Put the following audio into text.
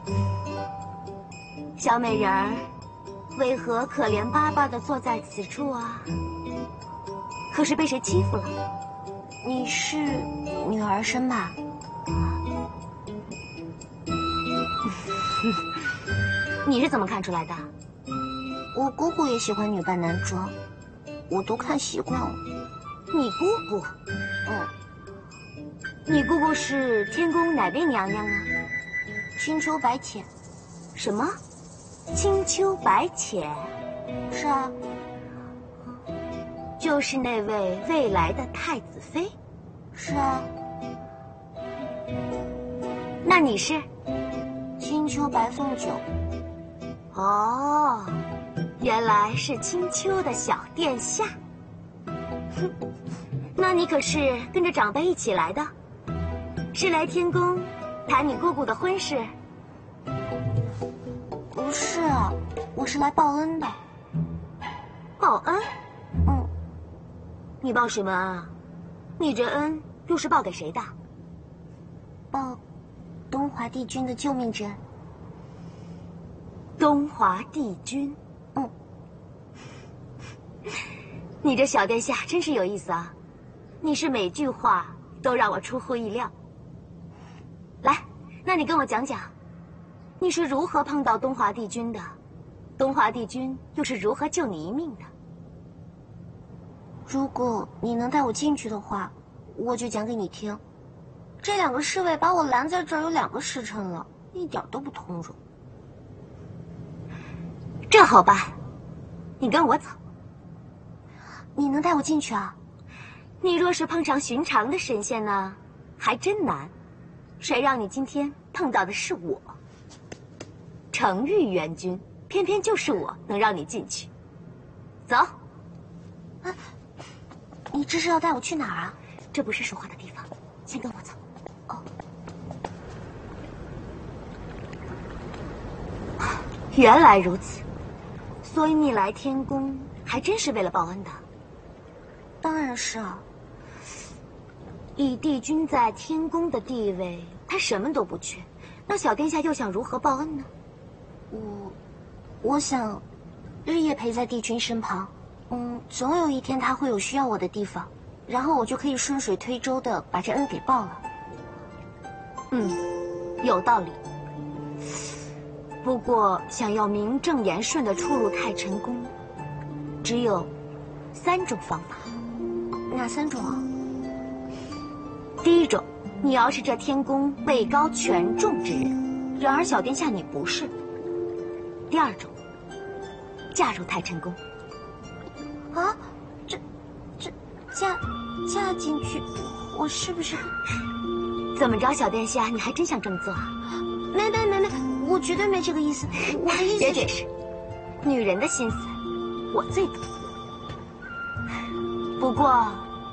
小美人儿，为何可怜巴巴地坐在此处啊？可是被谁欺负了？ 你是女儿身吧？ 你是怎么看出来的？ 我姑姑也喜欢女扮男装，我都看习惯了。 你姑姑？你姑姑是天宫哪位娘娘啊？ 青丘白浅。 什么？青丘白浅？ 是啊， 就是那位未来的太子妃。 是啊。 那你是？ 青丘白凤九。 哦，原来是青丘的小殿下。哼，那你可是跟着长辈一起来的？是来天宫谈你姑姑的婚事？ 不是啊，我是来报恩的。 报恩？ 嗯。 你报什么恩啊？你这恩又是报给谁的？ 报东华帝君的救命之恩。 东华帝君？ 嗯。 你这小殿下真是有意思啊！你是每句话都让我出乎意料。来，那你跟我讲讲，你是如何碰到东华帝君的？东华帝君又是如何救你一命的？ 如果你能带我进去的话，我就讲给你听。这两个侍卫把我拦在这儿有2个时辰了，一点都不通融。 这好办，你跟我走。 你能带我进去啊？ 你若是碰上寻常的神仙呢，还真难。谁让你今天碰到的是我，程昱元君，偏偏就是我能让你进去。走。 啊，你这是要带我去哪儿啊？ 这不是说话的地方，先跟我走。 哦。 原来如此，所以你来天宫还真是为了报恩的。 当然是啊。 以帝君在天宫的地位，他什么都不缺，那小殿下又想如何报恩呢？ 我想日夜陪在帝君身旁，总有一天他会有需要我的地方，然后我就可以顺水推舟的把这恩给报了。 有道理。不过想要名正言顺的出入太晨宫，只有3种方法。 哪3种啊？ 第一种，你要是这天宫位高权重之人，然而小殿下你不是。第二种，嫁入太晨宫。 啊，这嫁进去，我是不是？ 怎么着，小殿下，你还真想这么做啊？ 没，我绝对没这个意思。我的意思别解释，女人的心思我最懂。不过